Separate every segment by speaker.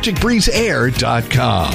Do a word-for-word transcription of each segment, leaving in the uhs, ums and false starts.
Speaker 1: magic breeze air dot com.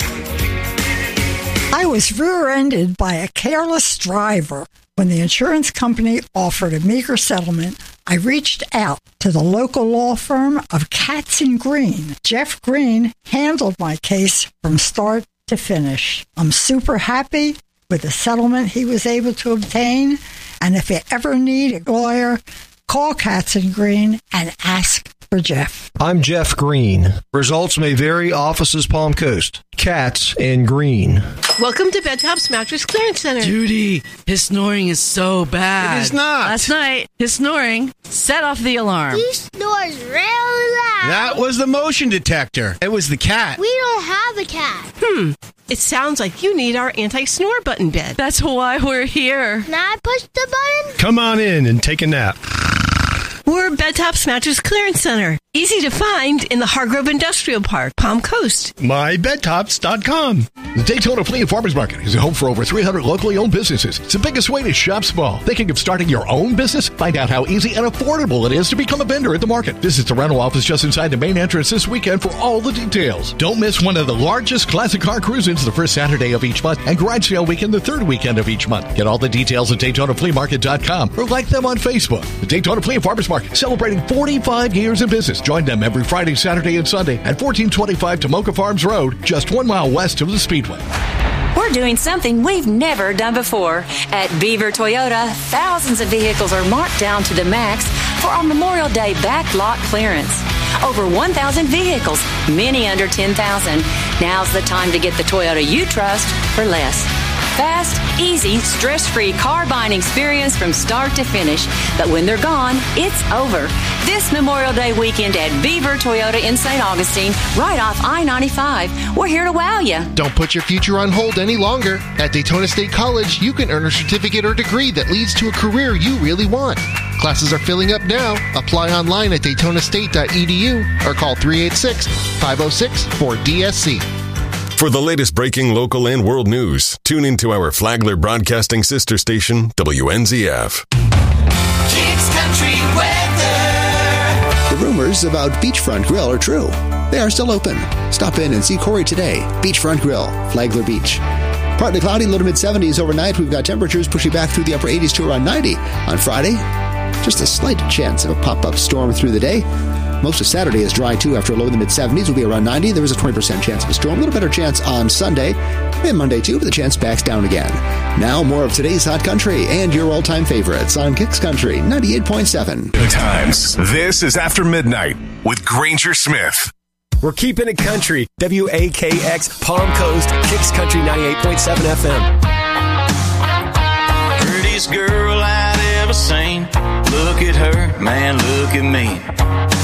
Speaker 2: I was rear-ended by a careless driver. When the insurance company offered a meager settlement, I reached out to the local law firm of Katz and Green. Jeff Green handled my case from start to finish. I'm super happy with the settlement he was able to obtain, and if you ever need a lawyer, call Katz and Green and ask for Jeff.
Speaker 3: I'm Jeff Green. Results may vary. Offices Palm Coast. Katz and Green.
Speaker 4: Welcome to Bedtop's Mattress Clearance Center.
Speaker 5: Judy, his snoring is so bad.
Speaker 6: It is not.
Speaker 5: Last night, his snoring set off the alarm.
Speaker 7: He snores real loud.
Speaker 6: That was the motion detector. It was the cat.
Speaker 7: We don't have a cat.
Speaker 4: Hmm. It sounds like you need our anti-snore button bed.
Speaker 5: That's why we're here.
Speaker 7: Can I push the button?
Speaker 3: Come on in and take a nap.
Speaker 4: We're Bedtop's Mattress Clearance Center. Easy to find in the Hargrove Industrial Park, Palm Coast.
Speaker 1: my bed tops dot com. The Daytona Flea and Farmers Market is a home for over three hundred locally owned businesses. It's the biggest way to shop small. Thinking of starting your own business? Find out how easy and affordable it is to become a vendor at the market. Visit the rental office just inside the main entrance this weekend for all the details. Don't miss one of the largest classic car cruise-ins the first Saturday of each month and garage sale weekend the third weekend of each month. Get all the details at Daytona Flea Market dot com or like them on Facebook. The Daytona Flea and Farmers Market, celebrating forty-five years in business. Join them every Friday, Saturday, and Sunday at fourteen twenty-five Tomoka Farms Road, just one mile west of the Speedway.
Speaker 8: We're doing something we've never done before. At Beaver Toyota, thousands of vehicles are marked down to the max for our Memorial Day backlot clearance. Over one thousand vehicles, many under ten thousand. Now's the time to get the Toyota you trust for less. Fast, easy, stress-free car buying experience from start to finish. But when they're gone, it's over. This Memorial Day weekend at Beaver Toyota in Saint Augustine, right off I ninety-five. We're here to wow you.
Speaker 9: Don't put your future on hold any longer. At Daytona State College, you can earn a certificate or degree that leads to a career you really want. Classes are filling up now. Apply online at daytona state dot e d u or call three eight six, five oh six, four D S C.
Speaker 10: For the latest breaking local and world news, tune into our Flagler Broadcasting sister station, W N Z F.
Speaker 11: Kicks Country Weather.
Speaker 12: The rumors about Beachfront Grill are true. They are still open. Stop in and see Corey today. Beachfront Grill, Flagler Beach. Partly cloudy, low to mid-seventies overnight. We've got temperatures pushing back through the upper eighties to around ninety. On Friday, just a slight chance of a pop-up storm through the day. Most of Saturday is dry, too. After a low in the mid-seventies, will be around ninety. There is a twenty percent chance of a storm. A little better chance on Sunday and Monday, too, but the chance backs down again. Now, more of today's Hot Country and your all-time favorites on Kicks Country ninety-eight point seven.
Speaker 13: Good times. This is After Midnight with Granger Smith.
Speaker 14: We're keeping it country. W A K X, Palm Coast, Kicks Country ninety-eight point seven F M.
Speaker 15: Prettiest girl I'd ever seen. Look at her, man, look at me.